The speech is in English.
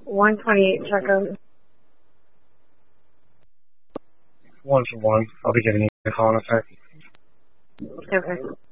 128 Chaco. 1 for 1. I'll be giving you a call in effect. Okay.